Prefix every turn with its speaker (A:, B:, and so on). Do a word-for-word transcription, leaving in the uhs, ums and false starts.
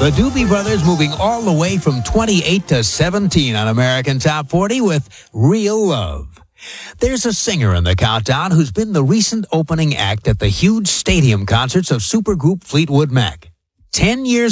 A: The Doobie Brothers moving all the way from twenty-eight to seventeen on American Top forty with Real Love. There's a singer in the countdown who's been the recent opening act at the huge stadium concerts of supergroup Fleetwood Mac. Ten years